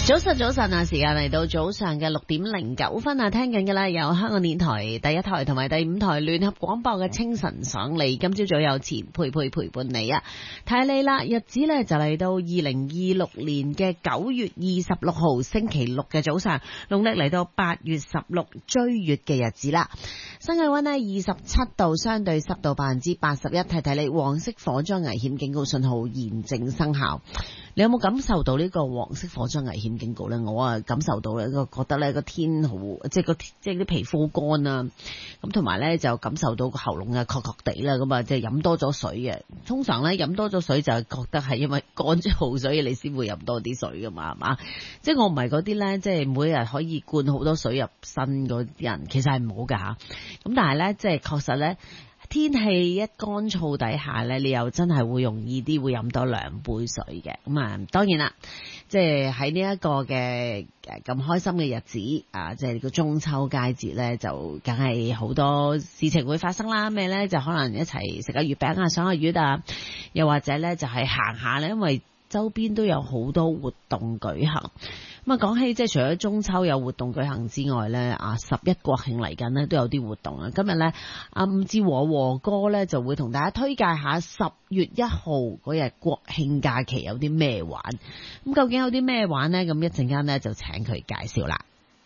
早晨啊，時間嚟到早上嘅6:09啊，聽緊嘅啦，有香港電台第一台同埋第5台聯合廣播嘅清晨爽利，今朝早有錢陪伴你啊，睇你啦，日子呢就嚟到2026年嘅9月26號星期六嘅早上，農曆嚟到8月16追月嘅日子啦，新氣溫呢27度，相對濕度81%，睇你黃色火災危險警告信號現正生效。你有冇感受到呢個黃色火災危險警告呢？我感受到咧，覺得呢個天好，即係啲皮膚乾啊，咁同埋呢就感受到個喉嚨啊確確地啦，咁啊即係飲多咗水嘅。通常呢飲多咗水就係覺得係因為乾燥，所以你先會飲多啲水噶嘛，係嘛？即係我唔係嗰啲呢，即係每日可以灌好多水入身嗰啲人，其實係冇噶吓。咁但係呢，即係確實呢。天氣一乾燥底下呢，你又真係會容易啲會飲多2杯水嘅。咁啊，當然啦，即係喺呢一個嘅咁開心嘅日子啊，即係個中秋佳節呢，就梗係好多事情會發生啦。咩呢？就可能一齊食下月餅啊，賞下月啊，又或者呢，就係行下呢，因為周邊都有好多活動舉行。咁啊，講起即係除咗中秋有活動舉行之外呢，11國慶嚟緊呢都有啲活動啊。今日呢，吳志和哥呢就會同大家推介下10月1號嗰日國慶假期有啲咩玩。咁究竟有啲咩玩呢？咁一陣間呢就請佢介紹啦。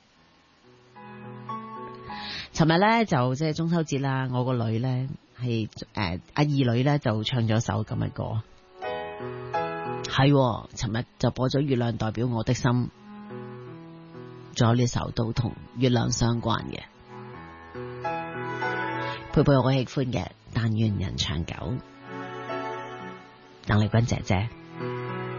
尋日呢就即係中秋節啦，我個女呢係阿二女呢就唱咗首咁嘅歌。係，尋日就播咗《月亮代表我的心》，仲有呢首都同月亮相關嘅，佩佩我喜歡嘅，但願人長久，鄧麗君姐姐。